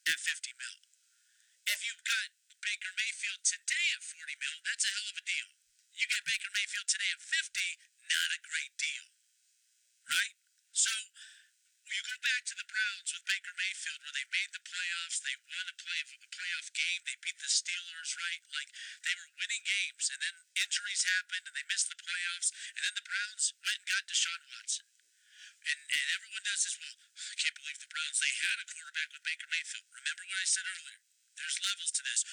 at 50 mil. If you've got Baker Mayfield today at 40 mil, that's a hell of a deal. You get Baker Mayfield today at 50, not a great deal, right? So you go back to the Browns with Baker Mayfield where they made the playoffs, they won a playoff game, they beat the Steelers, right? Like, they were winning games, and then injuries happened, and they missed the playoffs, and then the Browns went and got Deshaun Watson. And everyone does this, well, I can't believe the Browns, they had a quarterback with Baker Mayfield. Remember what I said earlier. There's levels to this.